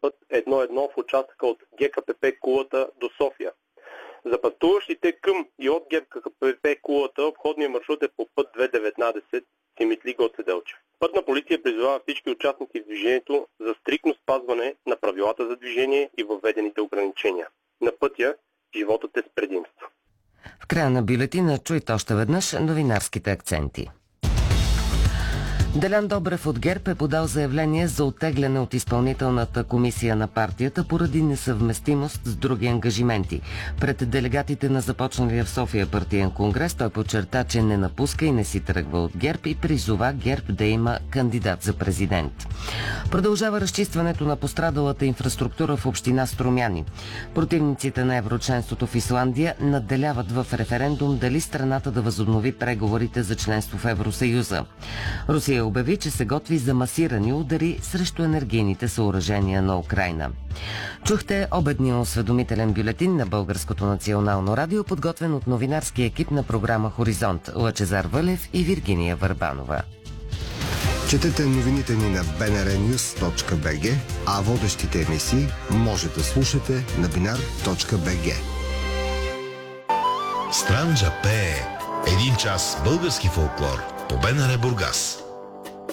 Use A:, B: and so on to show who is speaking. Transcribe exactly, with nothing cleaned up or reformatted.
A: път едно едно в участъка от ГКПП Кулата до София. За пътуващите към и от ГКПП Кулата обходният маршрут е по път две деветнадесет Симитли Гоце Делчев. Пътна полиция призовава всички участници в движението за стриктно спазване на правилата за движение и въведените ограничения. На пътя животът е с предимство.
B: В края на бюлетина чуйте още веднъж новинарските акценти. Делян Добрев от ГЕРБ е подал заявление за оттегляне от изпълнителната комисия на партията поради несъвместимост с други ангажименти. Пред делегатите на започналия в София партиен конгрес той подчерта, че не напуска и не си тръгва от ГЕРБ и призова ГЕРБ да има кандидат за президент. Продължава разчистването на пострадалата инфраструктура в община Струмяни. Противниците на еврочленството в Исландия надделяват в референдум дали страната да възобнови преговорите за членство в Евросъюза. Русия обяви, че се готви за масирани удари срещу енергийните съоръжения на Украйна. Чухте обедния осведомителен бюлетин на Българското национално радио, подготвен от новинарския екип на програма Хоризонт Лъчезар Вълев и Виргиния Върбанова.
C: Четете новините ни на би ен ар нюз точка би джи, а водещите емисии може да слушате на бинар точка би джи.
D: Странджа пее. Един час български фолклор по БНР Бургас.